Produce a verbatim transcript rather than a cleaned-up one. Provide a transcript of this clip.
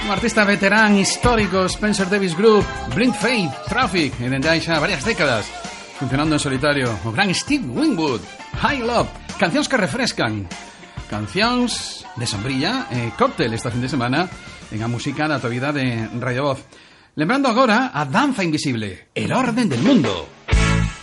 Artista veterán histórico, Spencer Davis Group, Blind Faith, Traffic, e dende hai xa varias décadas funcionando en solitario, o gran Steve Winwood, High Love, cancións que refrescan, cancións de sombrilla e cóctel esta fin de semana en a música da actualidade de Radio Voz. Lembrando agora a Danza Invisible, el orden del mundo.